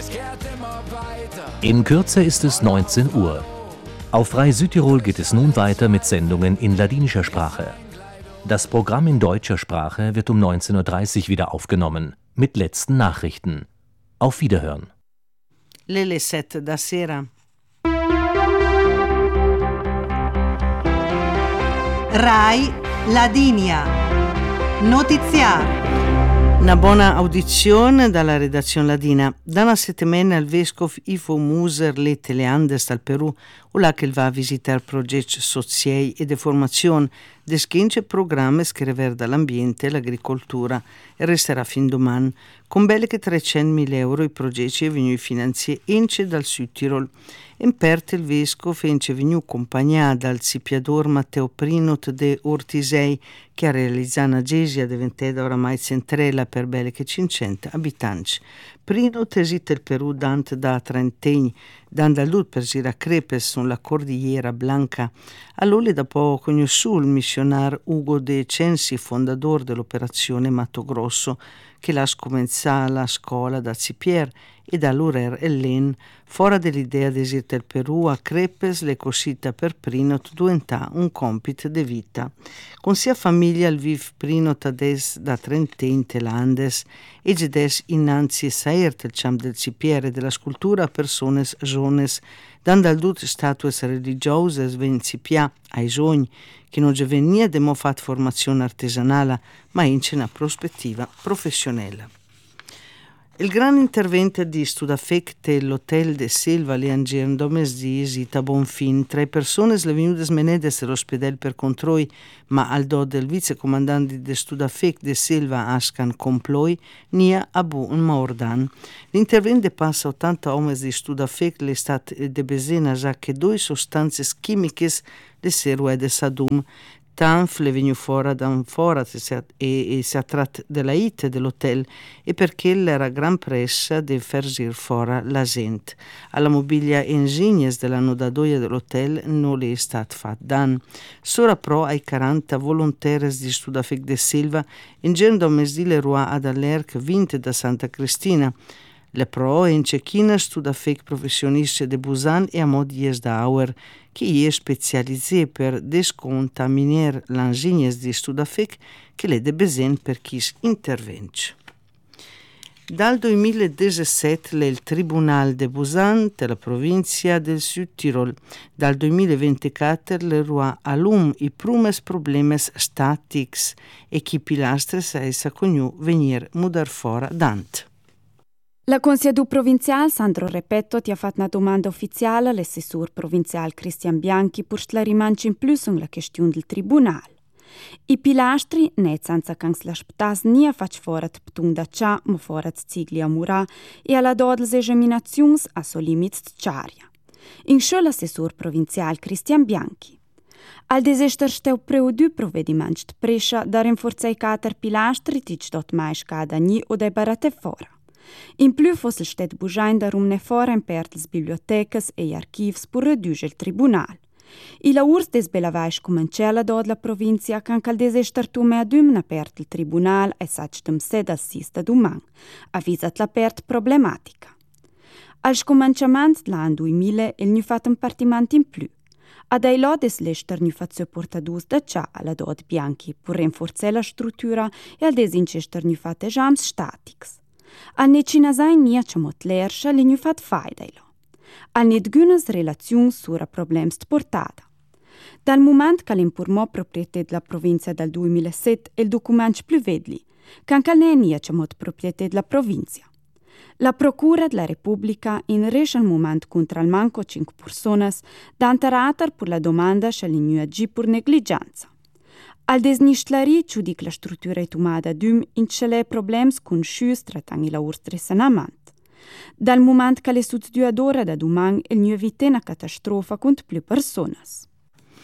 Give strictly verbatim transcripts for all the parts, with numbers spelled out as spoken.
In Kürze ist es neunzehn Uhr. Auf Frei Südtirol geht es nun weiter mit Sendungen in ladinischer Sprache. Das Programm in deutscher Sprache wird um neunzehn Uhr dreißig wieder aufgenommen, mit letzten Nachrichten. Auf Wiederhören. Le sette da sera. Rai Ladinia. Notiziario. Una buona audizione dalla redazione ladina. Da una settimana il vescovo Ivo Muser le teleandes dal Perù, là che va a visitare progetti sociali e di formazione, deschince programmi scriver dall'ambiente e l'agricoltura e resterà fin domani, con belle che trecentomila euro i progetti e venuti finanziati ence dal Sud Tirol. In parte il vescovo ence venuto accompagnato dal sipiador Matteo Prinot de Ortisei, che ha realizzato una gesia diventata oramai centrella per belle che cinquecento abitanti. Prinot esiste il Perù dante da trent'anni, dando all'ud per gira crepes sulla Cordigliera Blanca. All'ole da poco conosciuto il missionario Ugo De Censi, fondatore dell'operazione Mato Grosso, che l'ha scominciata la scuola da Zipier e da Lurer Ellen, fuori dell'idea di esiste il Perù a crepes le cosita per Prinot diventa un compito di vita. Con sia famiglia il viv Prinot ades da trent'anni telandes e gedes innanzi e saert il ciam del Zipier e della scultura a persone zones, dando al dut statue religiose ven Zipia ai sogni, che non venia demo fat formazione artesanale, ma in una prospettiva professionale. Il gran intervento di Studafec dell'Hotel de Silva le Angern domes di Isita Bonfin, tra le persone venute smenedes all'ospedale per controlli, ma al do del vicecomandante di Studafec de Silva Ascan Comploi, nia Abu Maordan. L'intervento passa ottanta omes di Studafec le state de Besena già che due sostanze chimiche le serue de Sadum, Tanf le venu fuori da un fora e, e si attrat della hit dell'hotel e perché era gran pressa di far gir fuori la gente. Alla mobilia ingegnes della nodadoia dell'hotel non le è stat fat dan. Sora pro ai quaranta volontaires di Studafec de Silva in gendo mesdile roi ad all'erc vinte da Santa Cristina. Le pro in cecchina Studafec professionisti de Busan e a mod ies da Auer, che è specializzé per descontaminer l'ingegnes di Studafec che le de besen per chi intervence. Dal duemiladiciassette il Tribunal de Busan della provincia del Sud Tirol. Dal duemilaventiquattro le roi alum i prumes problemes statics e chi pilastres a essa cognu venir mudar fora dant. La Consiglio provinciale Sandro Repetto ti ha fatto una domanda ufficiale all'assessore provinciale Cristian Bianchi per sclarimare in più sulla questione del tribunale. I pilastri, ne senza che la sptas nie fac fuori di beton da cià, ma fuori di zigli a mura, e alla dod le esaminazioni a so limits di ciaria. In ciò l'assessore provinciale Cristian Bianchi. Al desester steu preudu provvedimenti di prescia da rinforzare i cater pilastri tic dot mai scada ni o dai barate fora. In più fosse il Stet Bujain da rumne fora in per le biblioteche e gli archivi per ridurre il tribunale. I lavori des belavais cominciala dod la provincia can cal desester tume adum na pert il tribunale e sac dem sed assista duman, avvisat la pert problematica. Al scominciament l'an duemila il nu fat un partiment in più. Ad ai lodes l'ester nu fat supportadus da cià alla dod bianchi per rinforzare la struttura e al desincester nu fat ejams statics. Al necina sein nia chamot lerscha li nu fat faidailo. Al net günes relaziuns sura problems de portada. Dal moment che l'impurmò proprietà della provincia dal duemilasette il documento più vedli, can cal ne nia chamot proprietà della provincia. La Procura della Repubblica in resce al moment contra il manco cinque personas d'anterater per la domanda se li nu agi per negligenza. Al desnistlari giudic la struttura etumada dum in cele problems con scius tratang i laurs tresanament. Dal moment che le succeduadora da duman il nu evite una catastrofa cont più personas.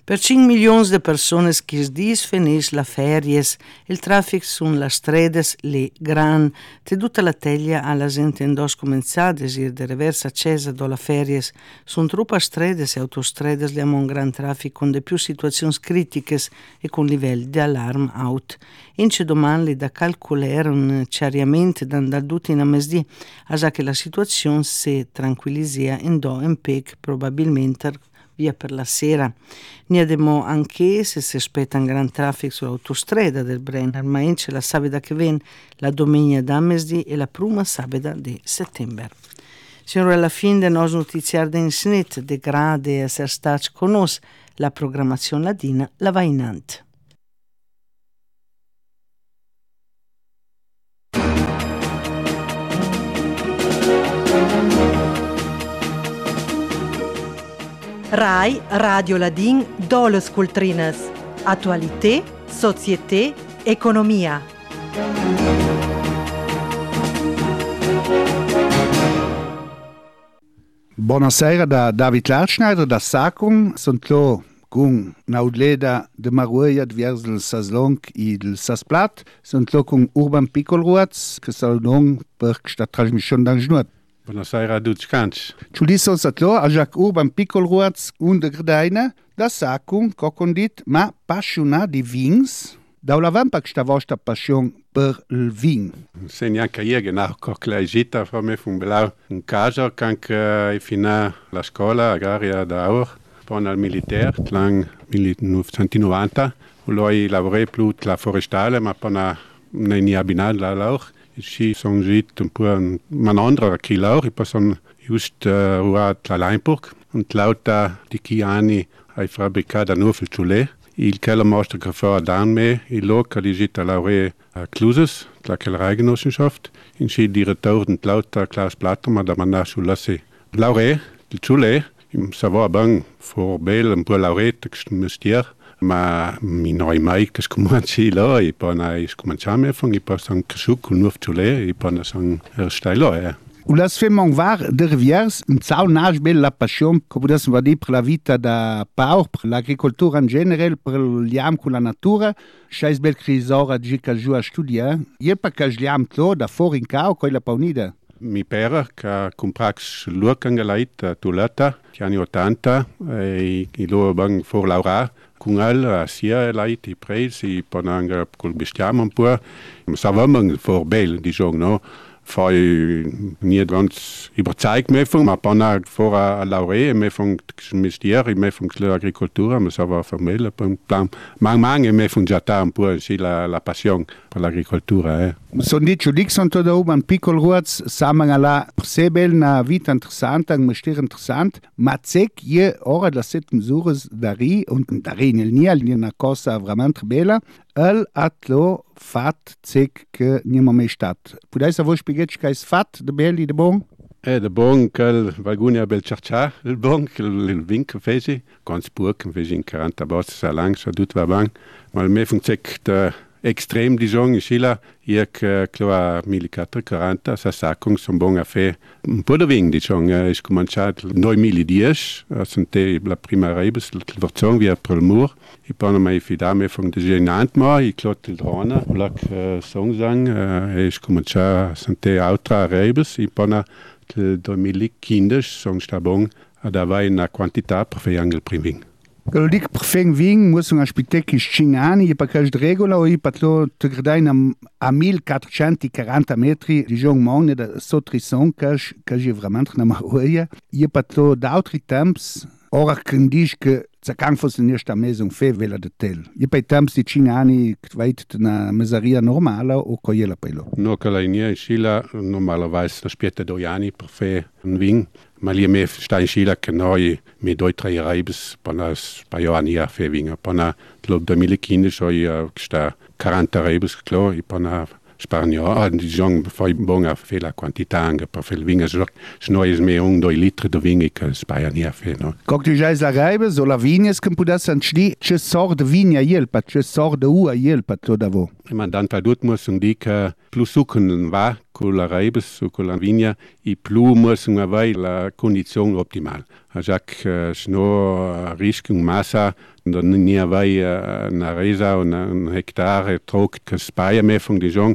Per cinque milioni di persone che dis finisce la feries, il traffico sulle strade le gran, te tutta la teglia alla gente in dos comenzate ir de reversa accesa do la feries, sono troppo strade e autostrade le hanno un gran traffico con de più situazioni critiche e con livelli di allarme out. In ce domani da calcolare un chiariamente da tutti in amesdì, a che la situazione si tranquillizia in do in pec probabilmente via per la sera. Ne abbiamo anche se si aspetta un gran traffico sull'autostrada del Brenner, ma in c'è la sabeda che viene la domenica d'amesdì e la prima sabeda di settembre. Signore, alla fine del nostro notiziario in snit, de grade essere stati con noi, la programmazione ladina la va in ant. Rai Radio Ladin Doles Cultrines. Attualité, société, economia. Buonasera da David Larschneider da Sacum. Sunt lo con Naudleda de Maruia vers del Saslong e del Sasplat. Sunt lo con Urban Piccolruaz, che saludon per questa trasmissione d'Angenut. Buonasera a tutti quanti. Ci dico satlo a Jacques Urban Piccolruaz un de Gredaina da Sacum, cocondit, ma passiona di vins. Da la vampa questa vostra passione per il vin. Segna anche io che ho cocclaigita fra me fu un bel un caso che è fino alla scuola agraria da Aur, poi al militare, nel millenovecentonovanta, e poi lavorei più la forestale, ma poi non è abinato là Aur. Ci sono giunto un po' un altro che Laur, e poi sono giusto arrivato a Leinburg, e lauta di che anni hai fabbricato nuovo il Choulet. Il Kellermeister gefahr dann me, il lokaligita laure a Cluses, la Kellereigenossenschaft, in si direttor und lauter Klaus Platter, ma da manna sulasse. Laure, il Choulet, im savoir bang, for bel, un po' lauret, che mestier, ma mi noi mai che scomanci là, e poi na scomanciame fang, e poi sang cresciuc col nuovo Choulet, e poi na sang erstailo, eh. U las femon var de riviers, un zau nage bel la passion, come podes va dir per la vita da Pau, per l'agricoltura in general, per liam con la natura, scheiß bel crisora di che giù a studiare. Ie pa che liam tlo da for in cau coi la paunida. Mi pera che comprax l'urcangalait a Tulata, gli anni ottanta, e il loro bang for laura, con al a sia lait i presi, poi anche col bestiamo un po', ma savamo for bel, diciamo, no? Poi nicht ganz überzeugt mehr von, aber dann vor a Laure, mehr von Ministerium, mehr von der Agricultura, aber so war formell, plan, man man mehr von Jata un po' sì la la passione per l'agricoltura, eh. Sono dicho lik son to da un piccolo ruaz, samen alla persebel na vita interessante, un mestiere interessant, ma zec je ora da set mesures dari und dari nel nial ni una cosa veramente bella. El atlo fat zec che niamo mai stat. Pudeis a voi spiegare che è fat de belli de bon? Eh, de bon che valgunia bel cercia, il bon che il vin che feci, ganz pur che feci in quaranta boss sa lang, sa tut va bang, ma me fun zec de extrem diciamo in Scilla, io che cloa millequattrocentoquaranta sa sacung son bon a fe un po' de vin diciamo, è cominciato nel duemiladieci, sente la prima rebus, il verzong via per il mur, e poi mai fidame von de genant ma, i clot il drona, la che song sang, è cominciato sente altra rebus, e poi nel duemilaquindici son sta bon, ad avere una quantità per fare anche il primo vin. Quello dic per feng ving muss un aspitec is cinque anni, e per cash regola o i patlo te gradai a millequattrocentoquaranta metri di jong monne da sotrison cash cash è veramente na maroia. I patlo d'autri temps, ora che dici che Zacang fosse nicht a mese un fe vela de tel. I per temps di cinque anni weit na mesaria normale o coiela pelo. No che la in Scilla normalerweise aspetta due anni per fare un vin. Ma lì me sta in Scilla che noi mi due tre reibes panas paio anni a fe vinga. Pana lo duemilaquindici io sta quaranta reibes klar e pana Spagna, diciamo, fai buona fe la quantità anche per fare il vino, se no è me un due litri di vino che Spagna ne ha fe, no? Come tu già la reibes o la vignes che podes anschli, che sort de vigna jelpa, che sort de ua jelpa to davo. Ma dan padut muss un di che più succo va con la rebus o con la vigna, i più possono avere la condizione ottimale. Già che no rischio un massa, non ne avere una resa o un hectare troppo che spaia me von diciamo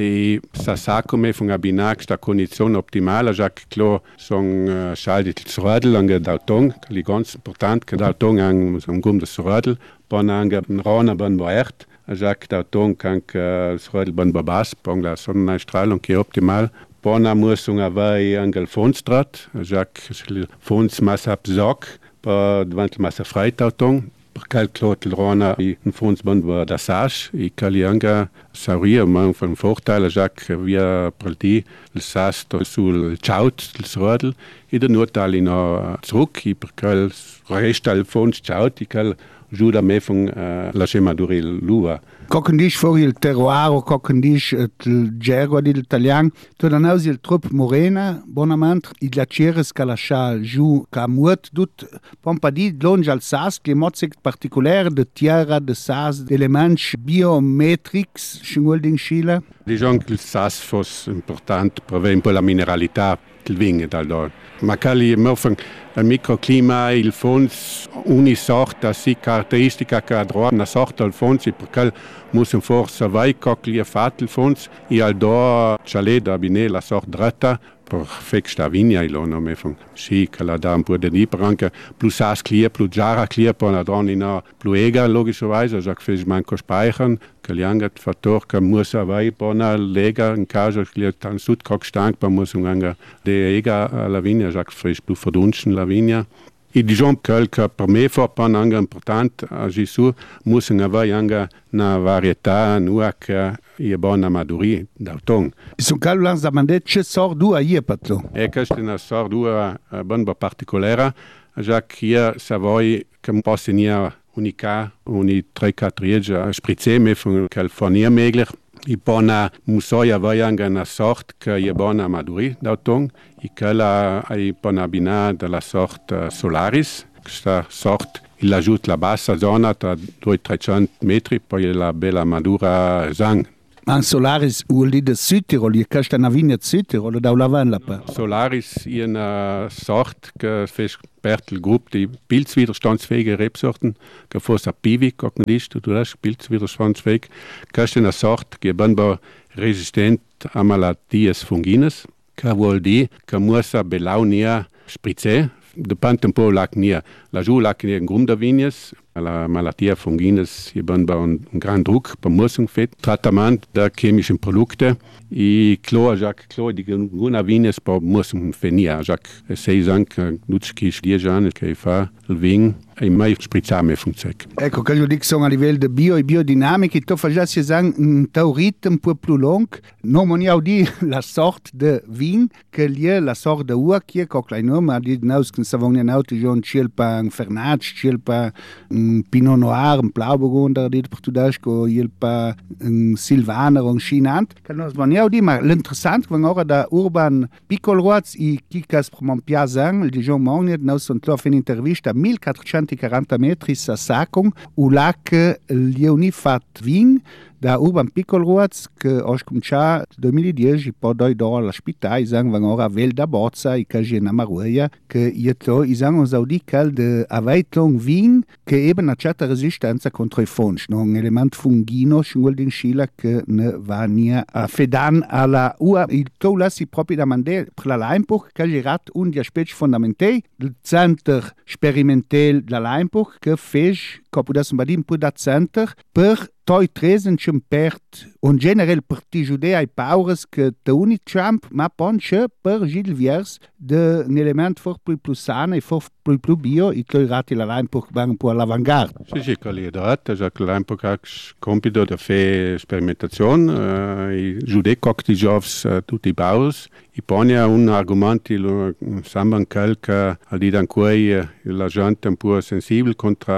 e sa sa come von abbinare questa condizione ottimale, già che lo sono scaldi il sorrel anche dal ton, che è ganz importante che dal ton anche un gum del sorrel, poi anche un rona ben boert. Jacques Dauton kan il bon babas, pong la Sonnenstrahlung qui est optimal. Pona muss avai angel Fondstrat, Jacques Fonds massap zok, pa devant massa frei Dauton. Per cal clot il rona i un Fonds bon da sage, i calianga sauria man von Vorteil, Jacques via pralti il sasto sul chaut il srodel, i de notali no zurück, i per cal restal Fonds chaut, i cal Giuda me von uh, la gemadura lua. Coccandis fuori il terroir, coccandis il gergo dell'italiano, tu non hai il trup morena, bonamente, il lacere scalascia giù, ca muot, dut, pompa di, longe al sas, che mozzic particolare de tierra, de sas, elements biometrics, scingol din scila. Diciamo che il sas fosse importante per avere un po' la mineralità del vino dal ma cali morfen il microclima il fons una sorta si caratteristica che ha una sorta al fons e perché muss forse vai coclia fat il fons e al do chalet da bine la sorta dretta per fexta vigna il no me von si che la da un po' di branca plus sas clear plus jara clear per la donna plus ega logischerweise sag fes manco speichern Kaliangat Faktor ka musa vai bona lega in caso clear tan sud cock stank pa muss anga de ega la vigna sag frisch plus verdunschen la vigna e diciamo che per me fa pan anga importante a Gesù muss avai anga na varietà nua che e bona maduri d'auton. Sono calulans da mandet che sor du a ie patlo. E questa è una sor du a bon particolare, già che savoi che possa nia unica, uni tre quattro spritze me von California möglich. I bona musoia vai anche una sorte che è bona maduri d'auton, e che la è bona bina della sorte Solaris, questa sorte il ajuta la bassa zona tra due trecento metri, poi la bella madura zang. Ma Solaris vuol dire Südtirol, e questa è una vigna Südtirol, da ulavan la pa. Solaris è una sorte che fa per il gruppo di pilzwiderstandsfähige Rebsorten, che fosse a Pivi, cognodist, tu das pilzwiderstandsfähig. Questa è una sorte che è ben resistente a malattie fungines, che vuol dire che musa belaunia spritze, depende un po' l'acnia. La giù l'acnia in grum da vignes, la malattia fungines è ben un, un gran druck per musung fet, trattamento da chemischen Produkte, e clo, già che clo di guna vignes per musung fenia, già che sei anche nutski dieci anni che fa il vin e mai sprizzame funzec. Ecco, che io dico sono a livello di bio e biodinamica, tu fai già si sang un taurit un po' più long, non mi ho di la sorte de vin, che lì la sorte de ua, che è coclai no, ma di naus che savogna nauti gion cilpa un fernac, cilpa un pinot noir, un blauburgunder, dit per tu dasco, cilpa un silvaner, un chinant, che non mi ho di, ma l'interessante che ora da urban piccolroaz i kikas per mon piazang, il dijon mognet, naus son tlo fin intervista millequattrocentoquaranta metri sa sacung, u lac lioni fat vin, da urban piccolroaz che ho cominciato nel duemiladieci poi doi dollari alla spità i sang van ora vel da bozza i che na maruia che io to i sang uns audi cal de aveitung vin che eben una certa resistenza contro i fons no un element fungino schul din schila che ne va nia a fedan alla ua il to lassi proprio da mande per la Leimbuch che gerat un dia spec fondamentei il center sperimental da Leimbuch che fez copudas badim pu da center per toi tresen chum pert un generell per ti judea i paures che te uni Trump ma ponche per Gilles Viers de un element for plus plus sana e for plus plus bio i cloirati la Leimbuch van po all'avanguardia. Sì, sì, qualità, già che Leimbuch ha compito da fare sperimentazione, i giudei cockti jovs tutti i paures, i ponia un argomento sembra che al di dan cui la gente un po' sensibile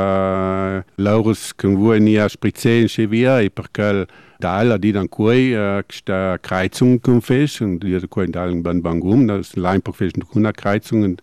contro l'aurus che vuoi nia spritze in Sevilla e perché da alla di dan cui questa Kreuzung confes und die cui da in Bangum das Leimbuch fes una Kreuzung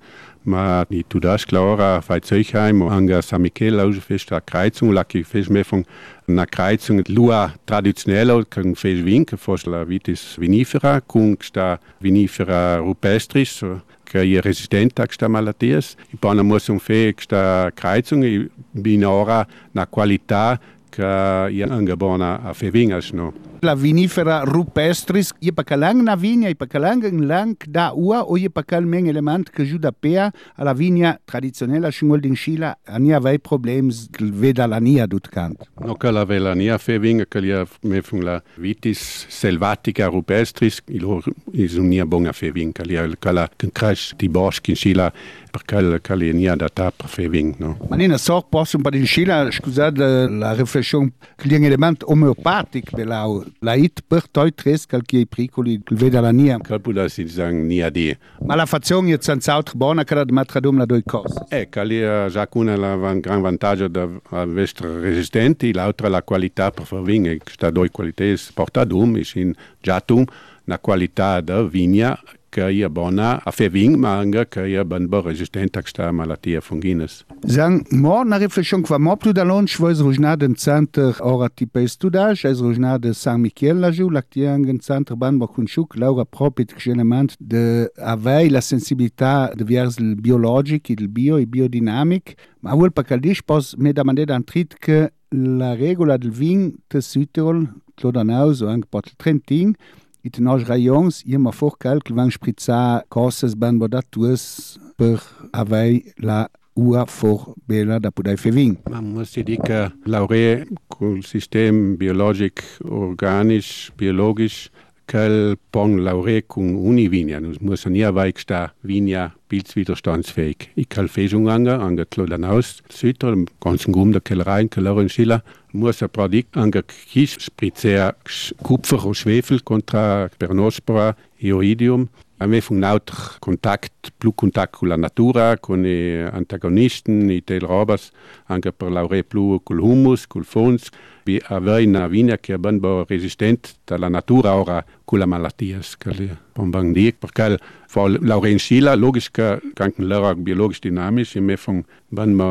ma di tudas Clara fai Zeuchheim anga San Michele auch fest a Kreuzung laki fest me von na Kreuzung lua traditionell kan fest vinke fos la vitis vinifera kun sta vinifera rupestris che è resistente a questa malattia. I poi muss un fe questa Kreuzung i binora na qualità che è anche buona a fevingas no. La vinifera rupestris, je pa kalang na vigna, je pa kalang lang da ua, o je pa kal meng element que juda pea a la vigna tradizionella schungol din Schila, ania vai problems veda la nia dut kant. No che la vela nia fevinga che lia me fun la vitis selvatica rupestris, il is unia bonga fevinga, lia kala kan crash di boschi in Schila per cal calenia da tap feving no. Ma nina sor possum pa din Schila, scusate la riflessione che un element omeopatic belau la it per toi tres calchi pricoli veda la nia. Calpula si sang nia di. Ma la fazione è senza altro buona che la matradum la due cose. Eh, calia già una la van gran vantaggio da vestre resistenti, l'altra la qualità per feving, sta due qualità portadum, is in jatum, na qualità da vigna che è buona a feving, ma anche che è ben resistente a questa malattia fungines. Sang, mo na riflessione qua mo più da lunch vois rujnade in center ora tipe studage, es rujnade San Michele la giù, l'actiang in center ban bo kunchuk, laura propit element de avei la sensibilità de vers il biologic, il bio e biodinamic, ma vuol pa caldish pos me da mandeda antrit che la regola del vin de Südtirol, Clodanaus o anche pot Trentin, in den nostri raions, io mi forcal che van sprizzare cose ben bodattues per avere la ua for bella da poter fare vin. Ma muss dire che lauree col sistema biologico, organisch, biologisch, che pon lauree con univigna. Nus muss nie avere sta vigna pilzwiderstandsfähig. Ich kann Fesung anga, anga Clodanaus, Südtirol, im ganzen Gum der Kellereien, Keller in Schiller, muss ein Produkt anga Kies spritzer Kupfer und Schwefel contra Peronospora, Ioidium. A me fu un altro contatto, più contatto con la natura, con gli antagonisti, i telrobas, anche per lavorare più col humus, col fons, vi avere una vigna che è ben resistente dalla natura ora con la malattia. Che bon bang dic, perché fa lavorare in Schila, logisch che anche l'era biologisch dinamisch, e me fu ben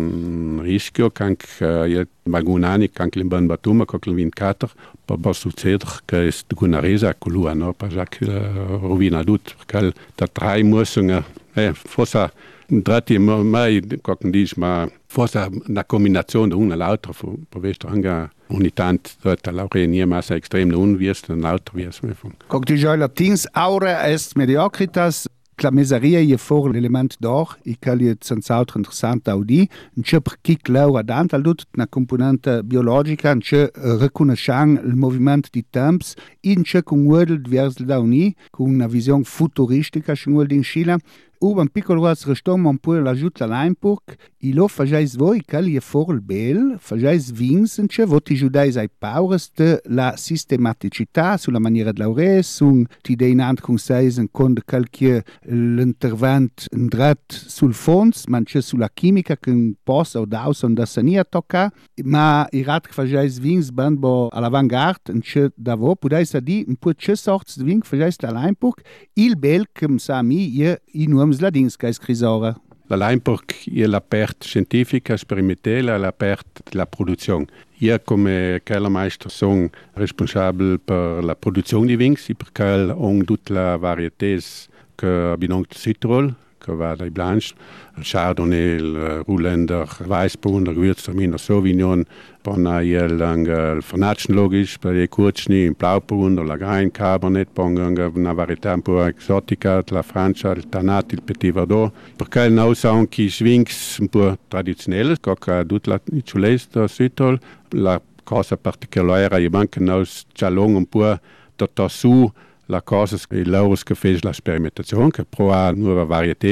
un rischio, che anche magunani, anche in ben batuma, che il vincater, per succedere che è una resa con lui, no? Perché rovina tutto, perché da tre mussungen, eh, forse drati mai, come dici, ma forse una combinazione di una e l'altra, per questo anche ogni tanto la laurea nie massa estrem un vies, l'altro vies. Come dici, latins aura est mediocritas, la mesaria je for l'element d'or, e che è senz'altro interessante audì, non c'è per chi laura dant al tutto una componente biologica, non c'è riconosciamo il movimento di temps, e non c'è con uedel diverso da uni, con una visione futuristica, con uedel in Scila. Uva un piccolo ras restom un po' l'ajut la Leinburg, e lo fagais voi che li è for il bel, fagais vins, e c'è voti giudais ai paures de la sistematicità sulla maniera di laurare, sun ti deinant con seis con qualche l'intervent in drat sul fons, ma c'è sulla chimica che possa o daus on da sania tocca, ma i rat che fagais vins ben bo all'avantgarde, e c'è da vo, podais a di un po' c'è sorts de vin fagais la Leinburg, il bel che sa mi ie in Ladinska iscrisora. La Leinburg è l'aperta scientifica, sperimentale, l'aperta della produzione. Io come kellermeister sono responsabile per la produzione di vins, perché ho tutte le varietà che abbiamo in Südtirol, che va dai Blanche, il Chardonnay, il Ruländer, Weißburgunder, Gewürztraminer, Sauvignon, poi il Vernatschen logisch, per i Kurcni, il Blauburgunder, la Grain, Cabernet, poi una varietà un po' esotica, la Francia, il Tannat, il Petit Verdot, perché noi siamo che swings un po' tradizionali, che tutte le ciulesi da Südtirol, la cosa particolare è che noi già un po' da su la cosa è loro che fanno la sperimentazione, che provano nuove varietà.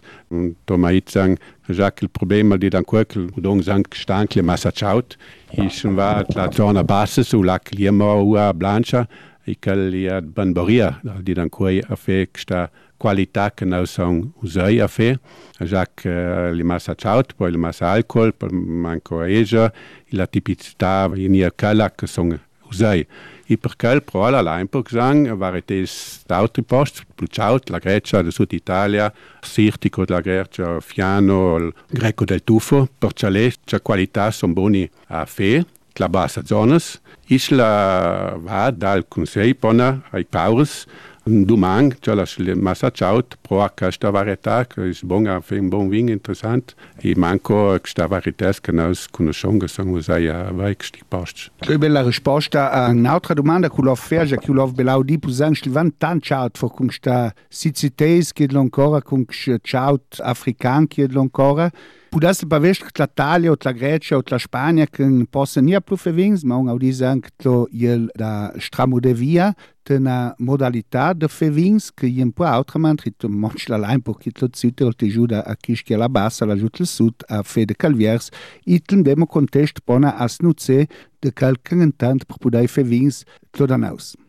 Tomai sagen, già che il problema di dan quel che udong sang stanchi massacciaut, è va la zona bassa sulla clima ua blanca e che è banbaria di dan quei a fe questa qualità che noi siamo usati a fe, già che il massacciaut, poi il massa alcol, poi manco eja, la tipicità in ia cala che sono usai. E per quel pro alla lampo sang varietés d'autri posti, Pluciaut, la Grecia del Sud Italia, Sirtico della Grecia, Fiano, il Greco del Tufo, per ciale c'è qualità sono buoni a fe, la bassa zonas. Isla va dal Consiglio pona ai paures, domani c'è la Massaciaut pro a questa varietà che è buona, fa un buon vino interessante e manco questa varietà che noi conosciamo che sono usati a questi posti. Che bella risposta a un'altra domanda che l'ho fatto, che l'ho belau di pusang, che van tant ciaut for con questa siccitese che l'ho ancora, con questo ciaut africano che l'ho ancora. Pudasse pa vest che l'Italia o la Grecia o la Spagna che non possono niente più fare vins, ma anche di sangue che la stramude via una modalità di fare vins che è un po' autramente, che non è la perché il sud ti aiuta a chi è la bassa, la aiuta il sud a fare de calviers, e in questo contesto pone a snuzze de qualche tanto per poter fare vins da naus.